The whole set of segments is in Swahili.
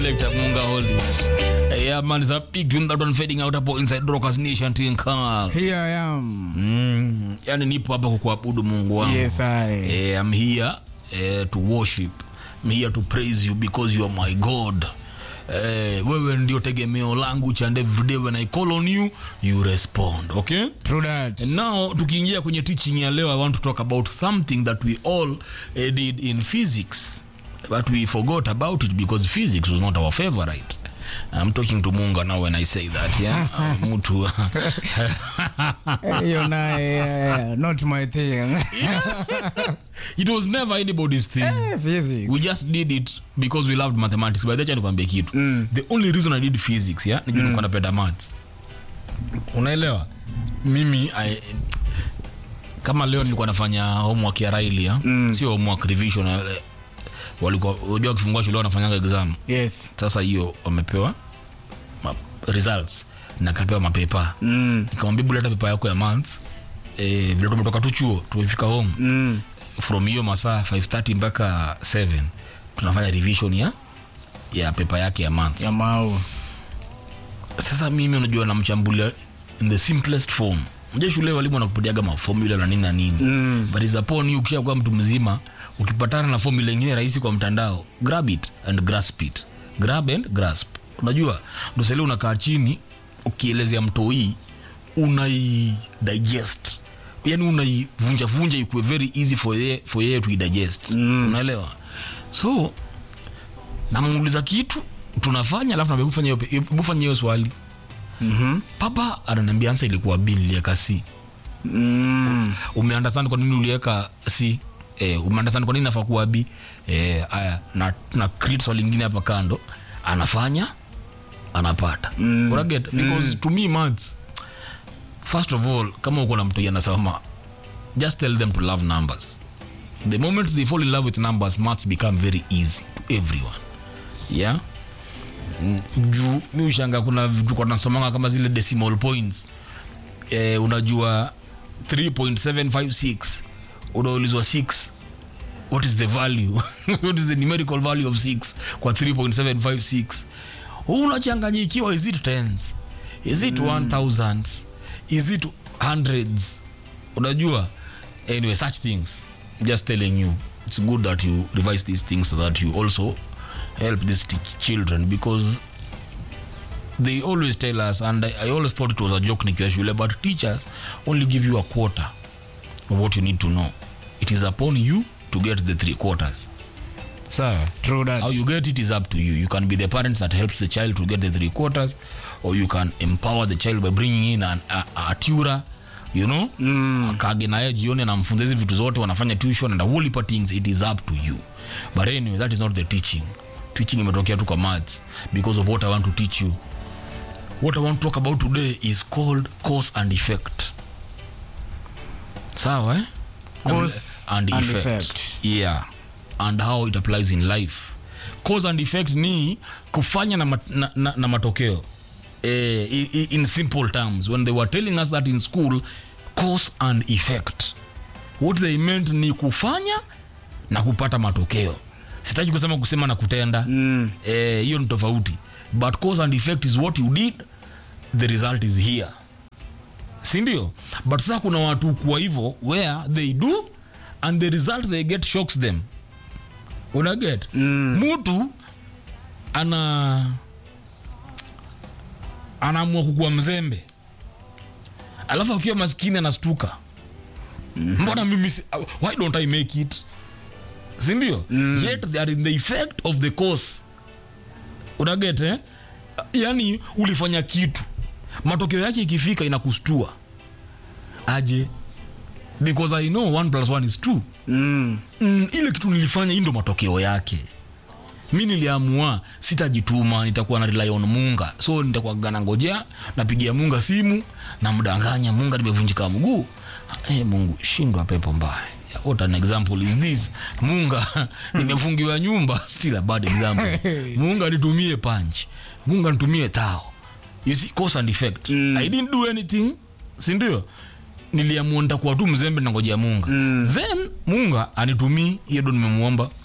Selector Munga holds it. Yeah, man, it's a big tune that one fading out up inside Rockers Nation Tinkal. Here I am. Yani nipo hapa kukuabudu Mungu wangu. Yes, I. I'm here to worship. I'm here to praise you because you are my God. Wewe ndio tegemeo langu and every day when I call on you, you respond. Okay? True that. And now, tukiingia kwenye teaching ya leo, I want to talk about something that we all did in physics. But we forgot about it because physics was not our favorite. I'm talking to Munga now when I say that, yeah? Mutu. Not my thing. It was never anybody's thing. Physics. We just did it because we loved mathematics. By the time nikwambia kitu. The only reason I did physics, yeah? Ni nilikuwa napenda maths. Unaelewa? Mimi kama leo nilikuwa nafanya homework ya Riley, yeah? Sio homework, revision. Walikuwa unajua kifungua shule wanafanyanga exam. Yes. Sasa hiyo wamepewa results na kapewa mapepa. Nikamwambia buleta pepa yako ya months. Vile tumetoka tu chuo, tumefika home. From hiyo masaa 5:30 mpaka 7 tunafanya revision ya pepa yake ya months. Ya mau. Sasa mimi unajua namchambulia in the simplest form. Unajua shule walimu wanakupatiaga formula na nini na nini. But is upon you ukisha kuwa mtu mzima, ukipatana na formula nyingine rahisi kwa mtandao, grab it and grasp it. Grab and grasp. Unajua ndio sasa unakaa chini ukielezea mtoi unai digest. Yaani unaivunja ikuwe very easy for you to digest. Unaelewa? So namuuliza kitu tunafanya, alafu naambia ufanye hiyo swali. Papa ananiambia answer ilikuwa B, niliweka C. Umeunderstand kwa nini uliweka C? Umeunderstand kwa nini nafaa kuwa B? Haya na create swali lingine hapa kando, anafanya anapata. Get because to me maths, first of all, kama uko na mtu yanasema, just tell them to love numbers. The moment they fall in love with numbers, maths become very easy to everyone. Yeah? Juu mimi ushanga kuna vitu kwa nasomanga kama zile decimal points. Unajua 3.756 unaulizwa 6, what is the value? What is the numerical value of 6 kwa 3.756? Unachanganyikiwa, is it tens? Is it 1000s? Is it hundreds? Unajua? Anyway, such things. Just telling you, it's good that you revise these things so that you also help these children, because they always tell us, and I always thought it was a joke nikiwa shule, but teachers only give you a quarter of what you need to know. It is upon you to get the 3/4. Sir, true that. How you get it is up to you. You can be the parents that helps the child to get the 3/4, or you can empower the child by bringing in a tutor, you know? Akage naye jione na mfunze hizi vitu zote, wanafanya tuition and all the things. It is up to you. But anyway, that is not the teaching. Teaching imetokea tu kwa maths because of what I want to teach you. What I want to talk about today is called cause and effect. Sawa, eh? Cause and effect. Yeah. And how it applies in life. Cause and effect ni kufanya na matokeo. In simple terms, when they were telling us that in school, cause and effect, what they meant ni kufanya na kupata matokeo. Sitaki kusema na kutenda. Hiyo ni tofauti. But cause and effect is what you did, the result is here. Si ndio? But sasa kuna watu kwa hivyo where they do and the result they get shocks them. Una get? Mtu anaamua kukuwa mzembe, alafu akiwa maskini anastuka. Mbona mimi why don't I make it? Si ndio? Yet they are in the effect of the cause. Una get, eh? Yani ulifanya kitu, matokeo yake ikifika inakustua aje, because I know 1 + 1 is 2. Ile kitu nilifanya, hii ndo matokeo yake. Mimi niliamua sitajituma, nitakuwa na rely on Munga. So nitakuwa gana ngojea, napigia Munga simu na mdanganya, Munga nimevunjika mguu. Mungu shindwa pepo mbaya. What an example is this? Munga nimefungiwa nyumba, still a bad example. Munga nitumie punch, Munga nitumie tao. You see, cause and effect. I didn't do anything, si ndio? Niliamua nitakuwa tu mzembe na ngojea Munga. Then Munga anitumii, hiyo ndo nimemuomba.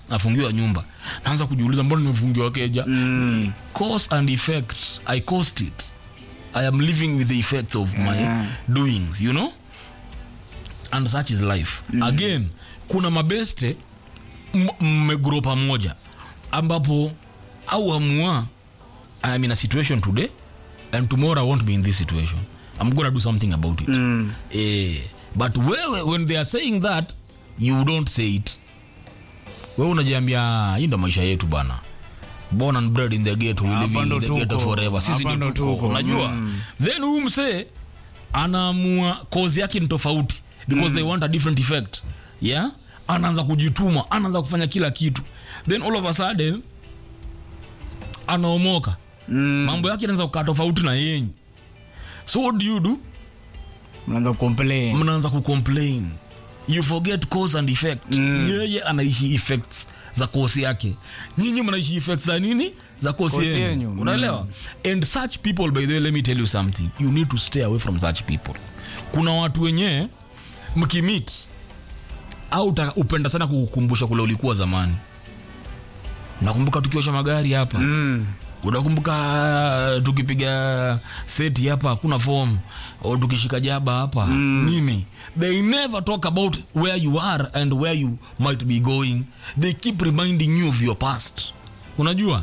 nafungiwa nyumba, naanza kujiuliza mbona nimefungiwa keja. Cause and effect, I caused it. I am living with the effects of my doings, you know, and such is life. Again, kuna mabeste mmegrow pamoja ambapo au amua I am in a situation today and tomorrow I won't be in this situation, I'm gonna do something about it. But when they are saying that, you don't say it. Wewe unajiambia hii ndo maisha yetu bana, born and bred in the ghetto, we live in the ghetto forever, sisi ndo tuko, unajua. Then umse anaamua cause yake ni tofauti because they want a different effect. Yeah, anaanza kujituma, anaanza kufanya kila kitu, then all of a sudden anaomoka. Mambo yake yanaanza kukaa tofauti na yenyu. So what do you do? Mnaanza kucomplain. You forget cause and effect. Yeye anaishi effects za cause yake, nyinyi mnaishi effects za nini? Za cause yenu. Unaelewa? And such people, by the way, let me tell you something, you need to stay away from such people. Kuna watu wenye mkimit au upenda sana kukukumbusha kule ulikuwa zamani. Nakumbuka tukiosha magari hapa. Unakumbuka tukipiga seti hapa hakuna form, au tukishika jaba hapa nini? They never talk about where you are and where you might be going. They keep reminding you of your past. Unajua?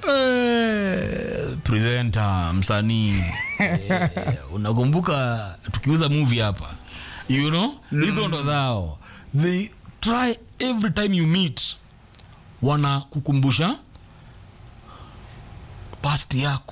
Presenter, msanii. Unakumbuka tukiuza movie hapa, you know? Hizo ndo zao. They try every time you meet, wana kukumbusha past yako.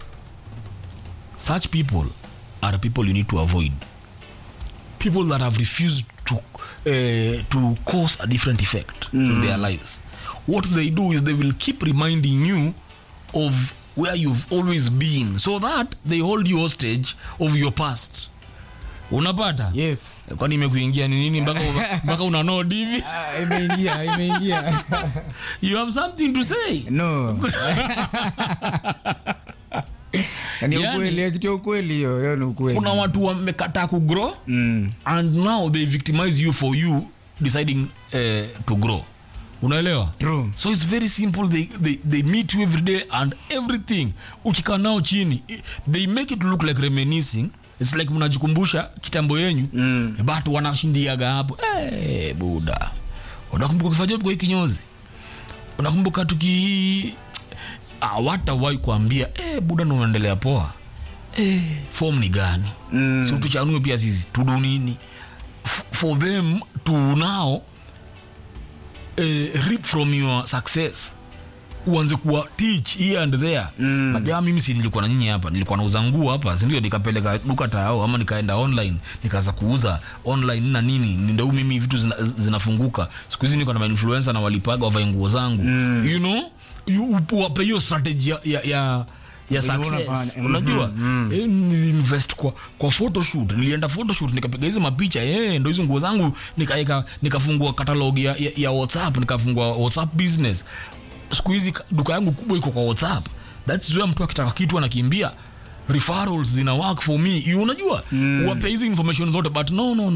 Such people are people you need to avoid. People that have refused to cause a different effect in their lives. What they do is they will keep reminding you of where you've always been, so that they hold you hostage of your past. Unapata? Yes. Kwani imekuingia ni nini mpaka una know divi? Imeingia. You have something to say? No. Ni ukweli, kitu ukweli hiyo ni ukweli. Kuna watu wamekataa ku grow and now they victimize you for you deciding to grow. Unaelewa? True. So it's very simple. They meet you every day and everything. Ukikaa nao chini, they make it look like reminiscing. It's like mnajikumbusha kitambo yenyu, but wanashindiaga hapo. Buda, unakumbuka kifanya kwa kinyozi? Unakumbuka watawahi kuambia buda ndo unaendelea poa. Form ni gani? Si tuchanue pia sisi tudu nini? For them to now reap from your success, uanze kuwa teach here and there. Najua mimi si nilikuwa na nyinyi hapa, nilikuwa nauza nguo hapa, si ndio? Nikapeleka duka tao ama nikaenda online nikaanza kuuza online na nini, ndio mimi vitu zinafunguka. Siku hizi niko na influencer na walipaga wavae nguo zangu. You know, you wape hiyo strategy ya success. Unajua? Invest kwa photoshoot. Nilienda photoshoot nikapiga hizo mapicha, ndio hizo nguo zangu nikafungua catalog ya WhatsApp, nikafungua WhatsApp business. Siku hizi duka yangu kubwa iko kwa WhatsApp. That's where mtu akitaka kitu anakimbia. Referrals zina work for me. You unajua? Wape hizi information zote, but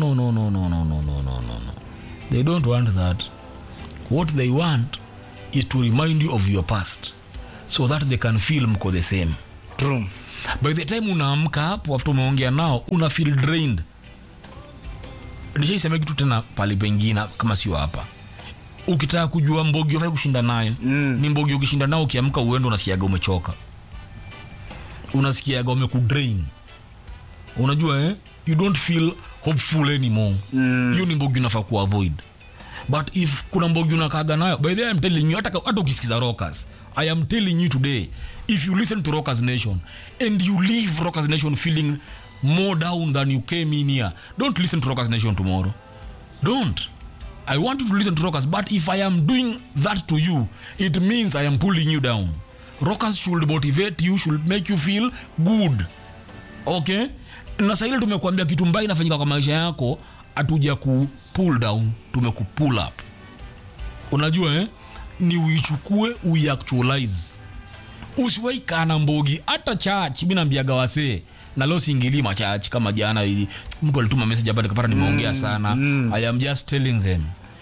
no. They don't want that. What they want is to remind you of your past, so that they can feel mko the same. True. By the time unaamka hapo after umeongea nao, una feel drained. Nishaisema kitu tena pale pengine kama sio hapa. Ukitaka kujua mbogi ufai kushinda nayo, ni mbogi ukishinda nao ukiamka uende unasikiaga umechoka. Unasikiaga umekudrain. Unajua you don't feel hopeful anymore. You ni mbogi unafaa ku avoid. But if kuna mbogi unakaga nayo, by the way I'm telling you, hata ukisikiza Rockers, I am telling you today, if you listen to Rockers Nation and you leave Rockers Nation feeling more down than you came in here, don't listen to Rockers Nation tomorrow. Don't. I want you to listen to Rockers, but if I am doing that to you, it means I am pulling you down. Rockers should motivate you, should make you feel good. Okay? Na sasa ile tumekuambia kitu mbaya inafanyika kwa maisha yako, atuja ku pull down, tumeku pull up. Unajua ni uichukue, uiactualize. Usiwahi kana mbogi hata church. Mimi naambiaga wasee na leo siingili church kama jana mtu alituma message hapa nikapata nimeongea sana. I am just telling them,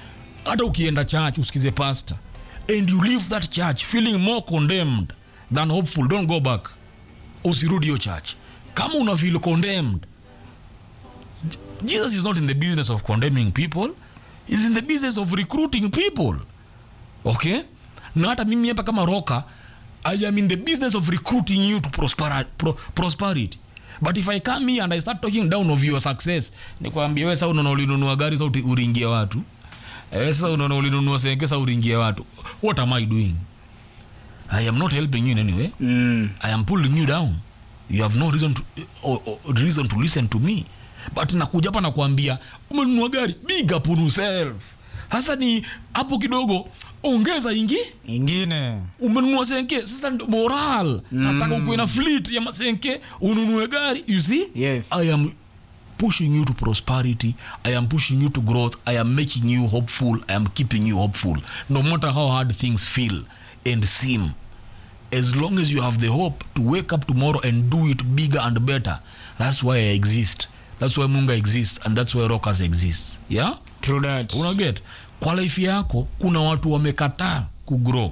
hata ukienda church usikize pastor and you leave that church feeling more condemned than hopeful, don't go back. Usirudi hiyo church kama una feel condemned. Jesus is not in the business of condemning people, he's in the business of recruiting people. Okay, na hata mimi hapa kama Roka, I am in the business of recruiting you to prosperity. But if I come here and I start talking down of your success, nikwambia wewe sasa unaona ulinunua gari sasa uringia watu, sasa unaona ulinunua senge sasa uringia watu, what am I doing? I am not helping you in any way. I am pulling you down. You have no reason to reason to listen to me. But nakuja hapa na kuambia umenunua gari, big up on yourself. Hasa ni hapo kidogo ongeza ingine. Umenunua senke sasa moral. Nataka ukuwe na fleet ya masenke ununue gari. You see? Yes. I am pushing you to prosperity. I am pushing you to growth. I am making you hopeful. I am keeping you hopeful. No matter how hard things feel and seem. As long as you have the hope to wake up tomorrow and do it bigger and better. That's why I exist. That's why Munga exists, and that's why Rockers exists. Yeah? True that. Unaget? Kwa life yako kuna watu wamekataa kugrow.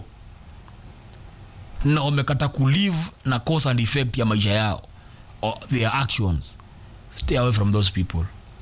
Na wamekataa kulive na cause and effect ya maisha yao or their actions. Stay away from those people.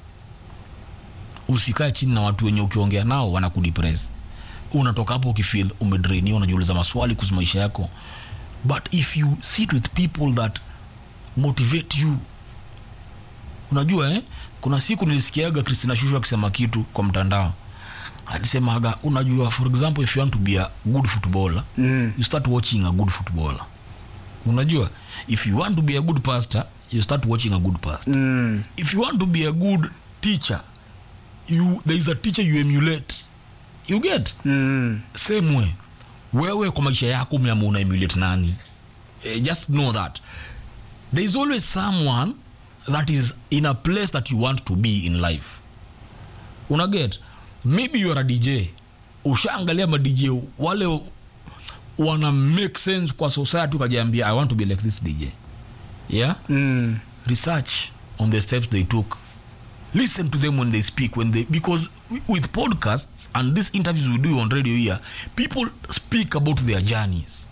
Usikae chini na watu wenye ukiongea nao wanakudepress. Unatoka hapo ukifeel umedrainiwa, unajiuliza maswali kuhusu maisha yako. But if you sit with people that motivate you, unajua kuna siku nilisikiaga Christina Shusho akisema kitu kwa mtandao. Alisemaga unajua, for example, if you want to be a good footballer, you start watching a good footballer. Unajua, if you want to be a good pastor, you start watching a good pastor. If you want to be a good teacher, there is a teacher you emulate. You get? Same way. Wewe kwa maisha yako una emulate nani? Just know that there is always someone that is in a place that you want to be in life. Unaget? Maybe you are a DJ. Ushaangalia ma DJ wale wana make sense kwa society, ukajiambia I want to be like this DJ. Yeah? Research on the steps they took. Listen to them when they speak, because with podcasts and these interviews we do on radio here, people speak about their journeys.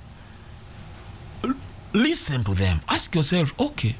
Listen to them. Ask yourself, okay,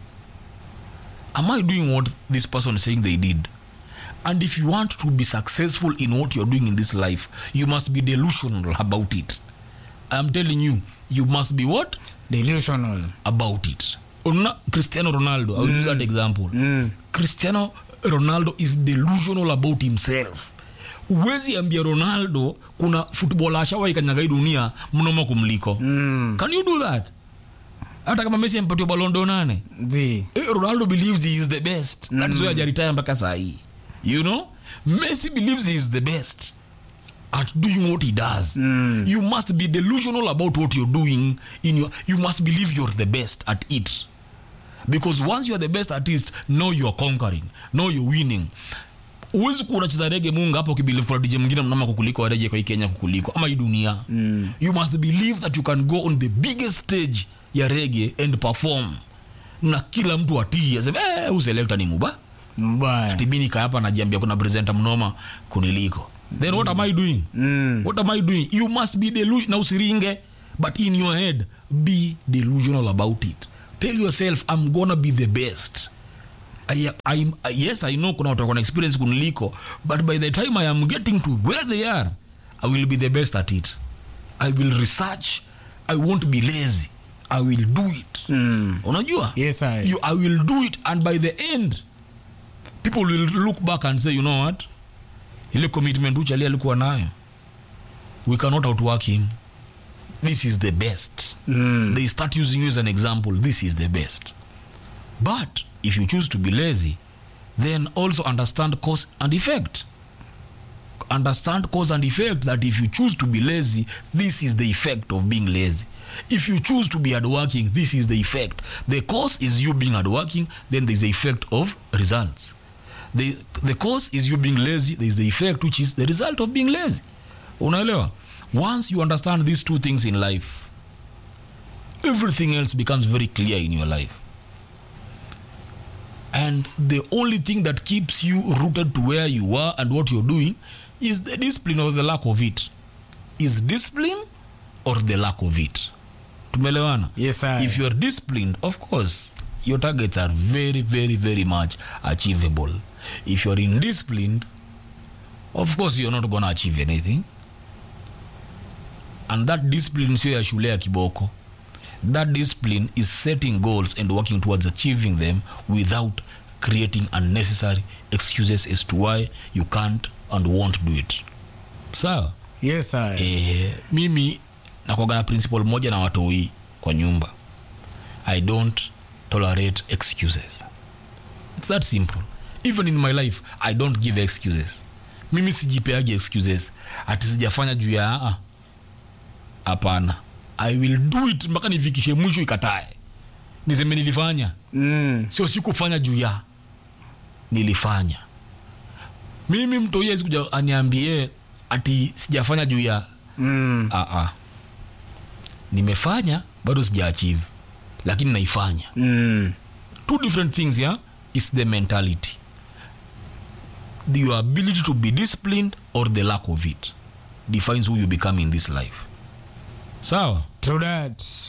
am I doing what this person is saying they did? And if you want to be successful in what you're doing in this life, you must be delusional about it. I'm telling you, you must be what? Delusional about it. Cristiano Ronaldo, I will use that example. Cristiano Ronaldo is delusional about himself. Uwezi ambia Ronaldo kuna footballer ashawahi kanyaga dunia mnoma kumliko. Can you do that? Hata kama Messi ampatia Ballon d'Or 8. Ronaldo believes he is the best. That's why hajaretire mpaka saa hii. You know? Messi believes he is the best at doing what he does. You must be delusional about what you're doing. You must believe you're the best at it. Because once you're the best at it, now you're conquering. Now you're winning. Uwezi kuwa unacheza reggae Munga hapo ukibelieve kwa DJ mwingine mnama kukuliko, reggae kwa Kenya kukuliko ama hii dunia. You must believe that you can go on the biggest stage ya reggae and perform. Na kila mtu atii aseme uselekta ni mbaya. Tibini ka hapa najiambia kuna presenter mnoma kuniliko. Then what am I doing? What am I doing? You must be delusional. Na usiringe, but in your head be delusional about it. Tell yourself I'm gonna be the best. Yes, I know kuna watu wana experience kuniliko, but by the time I am getting to where they are, I will be the best at it. I will research. I won't be lazy. I will do it. Unajua? Yes, I will do it, and by the end people will look back and say, you know what? Ile commitment uchali alikuwa nayo. We cannot outwork him. This is the best. They start using you as an example. This is the best. But if you choose to be lazy, then also understand cause and effect. Understand cause and effect, that if you choose to be lazy, this is the effect of being lazy. If you choose to be hardworking, this is the effect. The cause is you being hardworking, then there's the effect of results. The cause is you being lazy, there's the effect which is the result of being lazy. Unaelewa? Once you understand these two things in life, everything else becomes very clear in your life. And the only thing that keeps you rooted to where you are and what you're doing is the discipline or the lack of it? Is discipline or the lack of it? Tumelewana? Yes, sir. If you are disciplined, of course your targets are very very very much achievable. If you are indisciplined, of course you're not gonna achieve anything. And that discipline sio ya shule ya kiboko. That discipline is setting goals and working towards achieving them without creating unnecessary excuses as to why you can't and won't do it. Sawa? Yes, sir. Mimi nakuwaga na principle moja na watoi kwa nyumba. I don't tolerate excuses. It's that simple. Even in my life, I don't give excuses. Mimi sijipeagi excuses. Ati sijafanya juu ya hapana. I will do it mpaka nifikishe mwisho ikatae. Niseme nilifanya. Sio sikufanya juu ya. Nilifanya. Mimi mtoi hawezi kuja aniambie ati sijafanya juu ya. Nimefanya bado sija achieve. Lakini naifanya. Two different things, yeah? Is the mentality. Your ability to be disciplined or the lack of it defines who you become in this life. Sawa? True that.